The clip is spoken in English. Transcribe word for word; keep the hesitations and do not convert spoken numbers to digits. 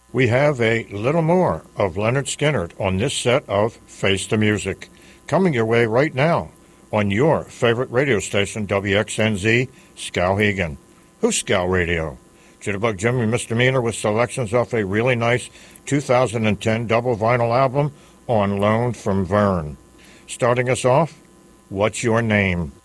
We have a little more of Leonard Skinner on this set of Face the Music, coming your way right now on your favorite radio station, W X N Z, Skowhegan. Who's Skow Radio? Jitterbug Jimmy Misdemeanor with selections off a really nice two thousand ten double vinyl album on loan from Vern. Starting us off, What's Your Name?